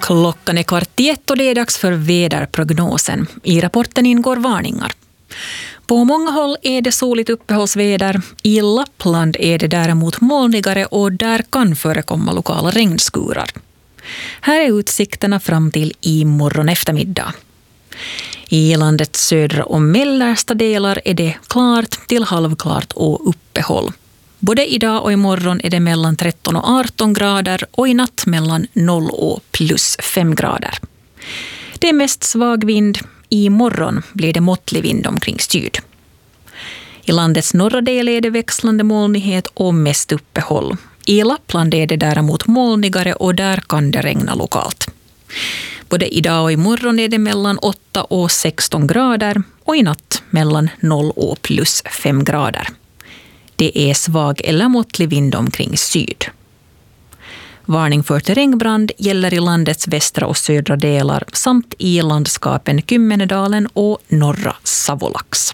Klockan är 13:15 och det är dags för väderprognosen. I rapporten ingår varningar. På många håll är det soligt uppehållsväder. I Lappland är det däremot molnigare och där kan förekomma lokala regnskurar. Här är utsikterna fram till imorgon eftermiddag. I landets södra och mellersta delar är det klart till halvklart och uppehåll. Både idag och imorgon är det mellan 13 och 18 grader och i natt mellan 0 och plus 5 grader. Det är mest svag vind. Imorgon blir det måttlig vind omkring syd. I landets norra del är det växlande molnighet och mest uppehåll. I Lappland är det däremot molnigare och där kan det regna lokalt. Både idag och imorgon är det mellan 8 och 16 grader och i natt mellan 0 och plus 5 grader. Det är svag eller måttlig vind omkring syd. Varning för terrängbrand gäller i landets västra och södra delar samt i landskapen Kymmenedalen och norra Savolax.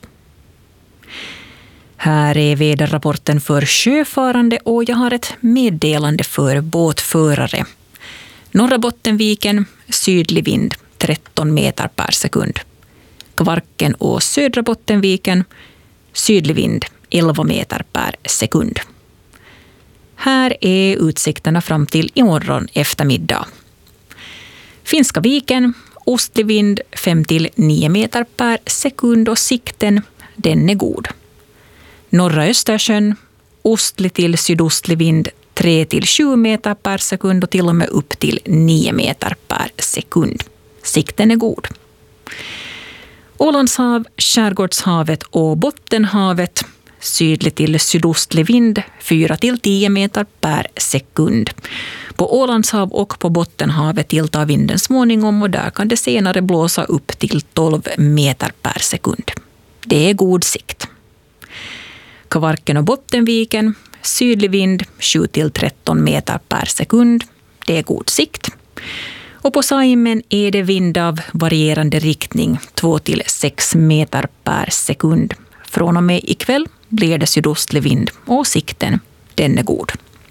Här är väderrapporten för sjöfarande och jag har ett meddelande för båtförare. Norra Bottenviken, sydlig vind 13 meter per sekund. Kvarken och södra Bottenviken, sydlig vind 11 meter per sekund. Här är utsikterna fram till imorgon eftermiddag. Finska viken, ostlig vind 5-9 meter per sekund och sikten, den är god. Norra Östersjön, ostlig till sydostlig vind 3-7 meter per sekund och till och med upp till 9 meter per sekund. Sikten är god. Ålandshav, Skärgårdshavet och Bottenhavet, sydlig till sydostlig vind 4-10 meter per sekund. På Ålandshav och på Bottenhavet tilltar vinden småningom och där kan det senare blåsa upp till 12 meter per sekund. Det är god sikt. Kvarken och Bottenviken, sydlig vind 7-13 meter per sekund. Det är god sikt. Och på Saimen är det vind av varierande riktning 2-6 meter per sekund. Från och med ikväll blir det sydostlig vind och sikten, den är god.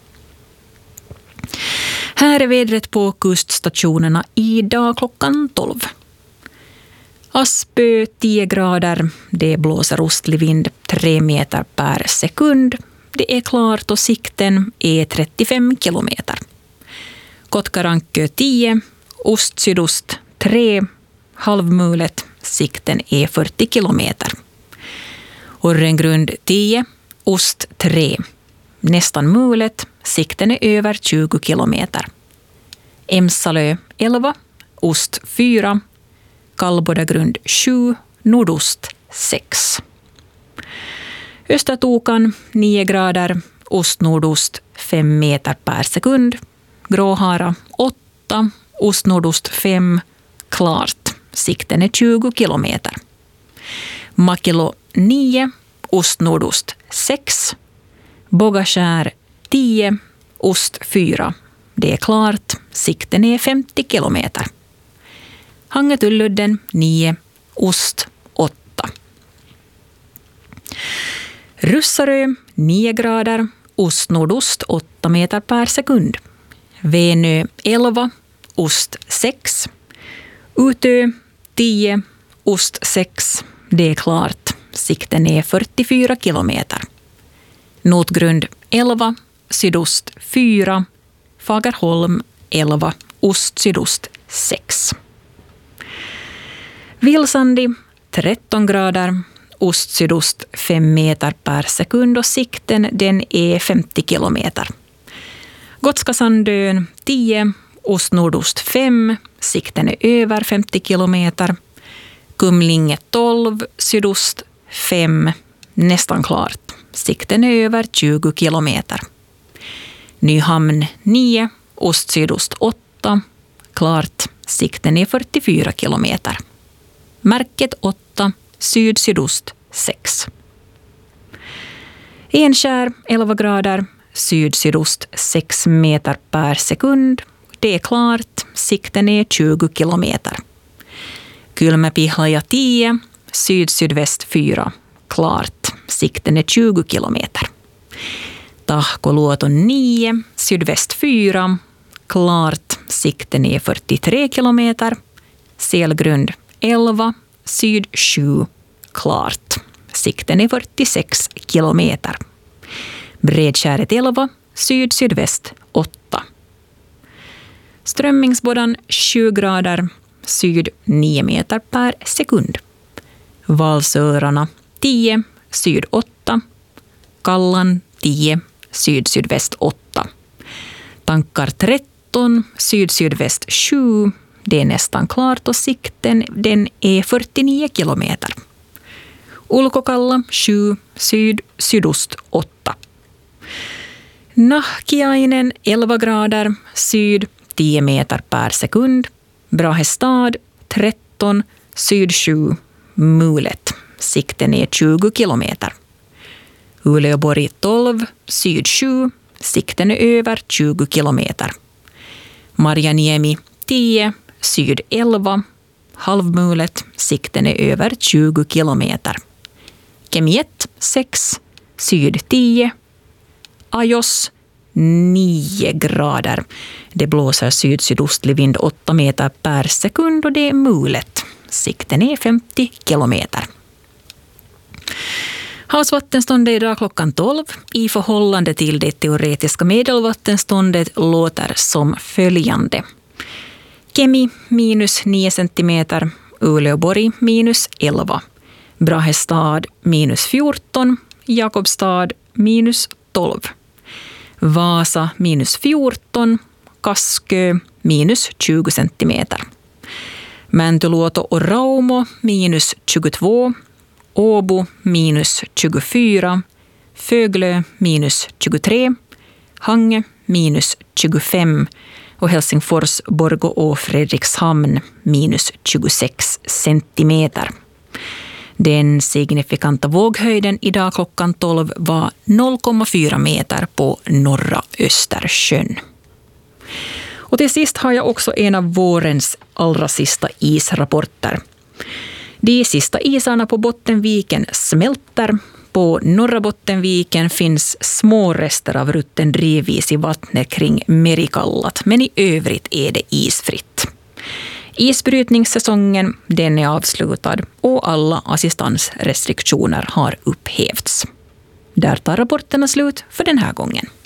Här är vädret på kuststationerna idag klockan 12. Aspö 10 grader, det blåser ostlig vind 3 meter per sekund. Det är klart och sikten är 35 kilometer. Kotkarankö 10, ost-sydost 3, halvmulet, sikten är 40 kilometer. Orrengrund 10, ost 3, nästan mulet, sikten är över 20 kilometer. Emsalö 11, ost 4, Kallbodagrund 7, nordost 6. Östertokan 9 grader, ost-nordost 5 meter per sekund. Gråhara 8, ost-nordost 5, klart, sikten är 20 kilometer. Makilo 9, ost-nordost 6, Bogaskär 10, ost 4. Det är klart, sikten är 50 kilometer. Hangetulludden 9, ost 8. Russarö 9 grader, ost-nordost 8 meter per sekund. Venö 11, ost 6. Utö 10, ost 6. Det är klart, sikten är 44 kilometer. Notgrund 11, sydost 4. Fagerholm 11, ost-sydost 6. Vilsandi 13 grader, ost-sydost 5 meter per sekund och sikten den är 50 kilometer. Gotska Sandön 10, ost-nordost 5, sikten är över 50 kilometer. Kumlinge 12, sydost 5, nästan klart, sikten är över 20 kilometer. Nyhamn 9, ost-sydost 8, klart, sikten är 44 kilometer. Märket 8, syd-sydost 6. Enskär 11 grader, syd-sydost 6 meter per sekund. Det är klart, sikten är 20 kilometer. Kylmäpihlaja 10, syd-sydväst 4, klart, sikten är 20 kilometer. Tahkoluoto 9, sydväst 4, klart, sikten är 43 kilometer. Selgrund 11, syd 7, klart. Sikten är 46 kilometer. Bredskäret 11, syd-sydväst 8. Strömmingsbådan 7 grader, syd 9 meter per sekund. Valsörarna 10, syd 8. Kallan 10, syd-sydväst 8. Tankar 13, syd-sydväst 7. Det är nästan klart och sikten den är 49 kilometer. Ulkokalla 7, syd-sydost 8. Nahkiainen 11 grader, syd 10 meter per sekund. Brahestad 13, syd 7, mulet. Sikten är 20 kilometer. Uleåborg 12, syd 7, sikten är över 20 kilometer. Marjaniemi 10, syd 11, halvmulet, sikten är över 20 kilometer. Kemiet 6, syd 10, Ajos 9 grader. Det blåser syd-sydostlig vind 8 meter per sekund och det är mulet. Sikten är 50 kilometer. Havsvattenståndet idag klockan 12 i förhållande till det teoretiska medelvattenståndet låter som följande. Kemi minus 9 centimeter, Uleåborg minus 11, Brahestad minus 14, Jakobstad minus 12, Vasa minus 14, Kaskö minus 20 centimeter, Mäntyluoto och Raumo minus 22, Åbo minus 24, Föglö minus 23, Hangö minus 25 och Helsingfors, Borgå och Fredrikshamn minus 26 centimeter. Den signifikanta våghöjden idag klockan 12 var 0,4 meter på norra Östersjön. Och till sist har jag också en av vårens allra sista israpporter. De sista isarna på Bottenviken smälter. På norra Bottenviken finns små rester av rutten drivis i vattnet kring Merikallat, men i övrigt är det isfritt. Isbrytningssäsongen den är avslutad och alla assistansrestriktioner har upphävts. Där tar rapporterna slut för den här gången.